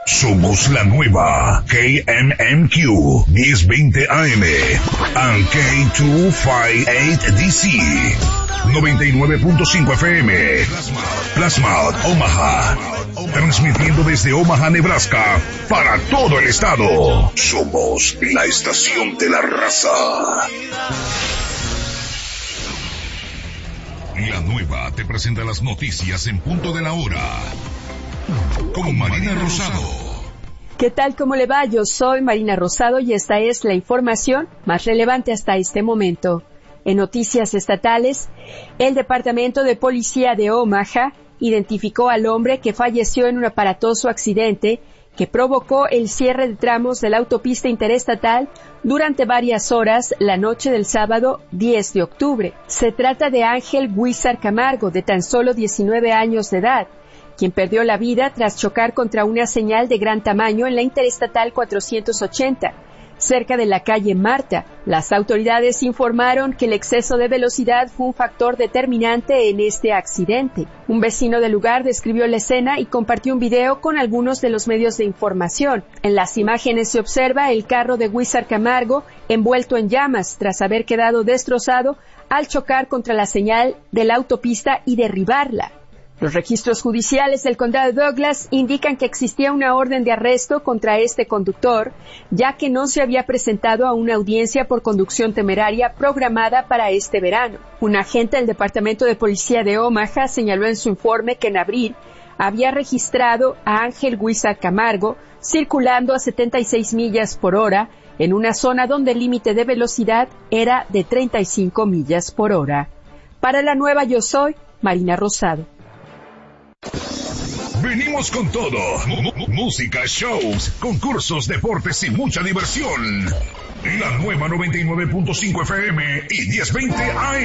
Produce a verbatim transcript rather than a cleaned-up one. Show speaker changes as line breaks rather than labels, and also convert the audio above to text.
Somos la nueva K M M Q diez veinte A M and K doscientos cincuenta y ocho D C noventa y nueve punto cinco F M. Plasma Omaha. Transmitiendo desde Omaha, Nebraska, para todo el estado. Somos la estación de la raza. La nueva te presenta las noticias en punto de la hora. Con Marina Rosado.
¿Qué tal? ¿Cómo le va? Yo soy Marina Rosado y esta es la información más relevante hasta este momento. En noticias estatales, el Departamento de Policía de Omaha identificó al hombre que falleció en un aparatoso accidente que provocó el cierre de tramos de la autopista interestatal durante varias horas la noche del sábado diez de octubre. Se trata de Ángel Guizar Camargo, de tan solo diecinueve años de edad, quien perdió la vida tras chocar contra una señal de gran tamaño en la interestatal cuatrocientos ochenta, cerca de la calle Marta. Las autoridades informaron que el exceso de velocidad fue un factor determinante en este accidente. Un vecino del lugar describió la escena y compartió un video con algunos de los medios de información. En las imágenes se observa el carro de Guizar Camargo envuelto en llamas tras haber quedado destrozado al chocar contra la señal de la autopista y derribarla. Los registros judiciales del condado de Douglas indican que existía una orden de arresto contra este conductor, ya que no se había presentado a una audiencia por conducción temeraria programada para este verano. Un agente del Departamento de Policía de Omaha señaló en su informe que en abril había registrado a Ángel Guizar Camargo circulando a setenta y seis millas por hora en una zona donde el límite de velocidad era de treinta y cinco millas por hora. Para la nueva Yo Soy, Marina Rosado.
Venimos con todo. M- música, shows, concursos, deportes y mucha diversión. La nueva noventa y nueve punto cinco F M y diez veinte A M.